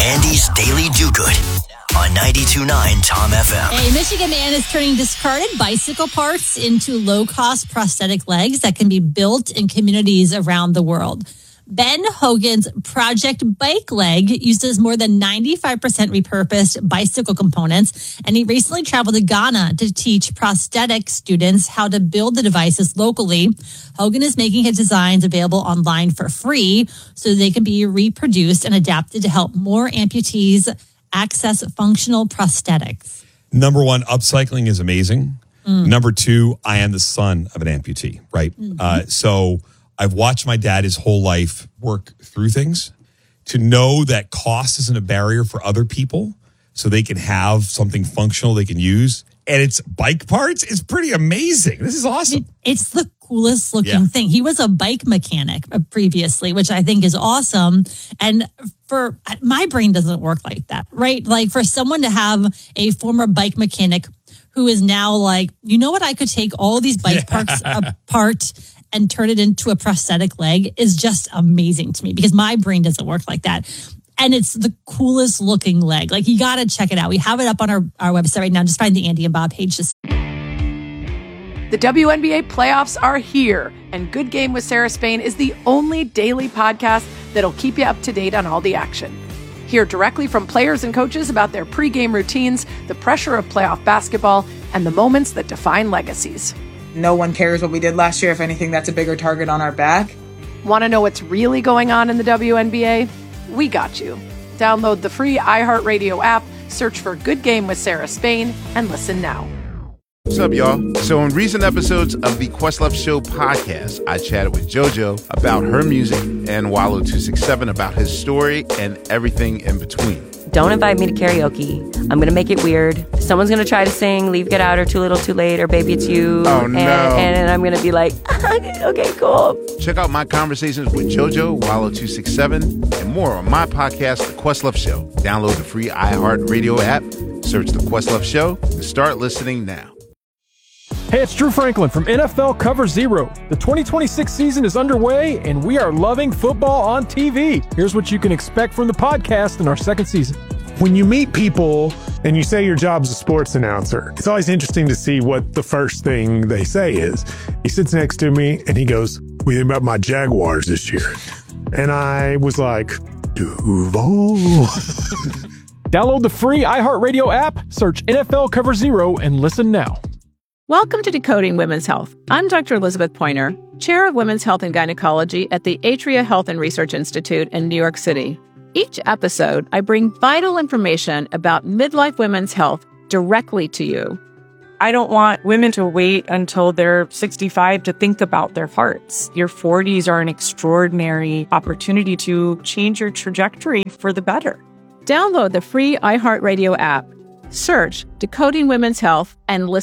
Andy's Daily Do-Good on 92.9 Tom FM. A Michigan man is turning discarded bicycle parts into low-cost prosthetic legs that can be built in communities around the world. Ben Hogan's Project Bike Leg uses more than 95% repurposed bicycle components, and he recently traveled to Ghana to teach prosthetic students how to build the devices locally. Hogan is making his designs available online for free so they can be reproduced and adapted to help more amputees access functional prosthetics. Number one, upcycling is amazing. Number two, I am the son of an amputee, right? So I've watched my dad his whole life work through things. To know that cost isn't a barrier for other people so they can have something functional they can use. And it's bike parts. It's pretty amazing. This is awesome. It's the coolest looking thing. He was a bike mechanic previously, which I think is awesome. And for my brain doesn't work like that, right? Like for someone to have a former bike mechanic who is now like, you know what? I could take all these bike parts apart and turn it into a prosthetic leg is just amazing to me because my brain doesn't work like that. And it's the coolest looking leg. Like, you got to check it out. We have it up on our website right now. Just find the Andy and Bob page. The WNBA playoffs are here, and Good Game with Sarah Spain is the only daily podcast that'll keep you up to date on all the action. Hear directly from players and coaches about their pregame routines, the pressure of playoff basketball, and the moments that define legacies. No one cares what we did last year. If anything, that's a bigger target on our back. Want to know what's really going on in the WNBA? We got you. Download the free iHeartRadio app, search for Good Game with Sarah Spain, and listen now. What's up, y'all? So in recent episodes of the Questlove Show podcast, I chatted with JoJo about her music and Wallow267 about his story and everything in between. Don't invite me to karaoke. I'm going to make it weird. Someone's going to try to sing Leave, Get Out, or Too Little, Too Late, or Baby It's You. Oh, no. And I'm going to be like, okay, cool. Check out my conversations with JoJo, Wallow267, and more on my podcast, The Questlove Show. Download the free iHeartRadio app, search The Questlove Show, and start listening now. Hey, it's Drew Franklin from NFL Cover Zero. The 2026 season is underway, and we are loving football on TV. Here's what you can expect from the podcast in our second season. When you meet people and you say your job's a sports announcer, it's always interesting to see what the first thing they say is. He sits next to me and he goes, "What do you think about my Jaguars this year?" And I was like, Duval. Download the free iHeartRadio app, search NFL Cover Zero, and listen now. Welcome to Decoding Women's Health. I'm Dr. Elizabeth Pointer, Chair of Women's Health and Gynecology at the Atria Health and Research Institute in New York City. Each episode, I bring vital information about midlife women's health directly to you. I don't want women to wait until they're 65 to think about their hearts. Your 40s are an extraordinary opportunity to change your trajectory for the better. Download the free iHeartRadio app. Search Decoding Women's Health and listen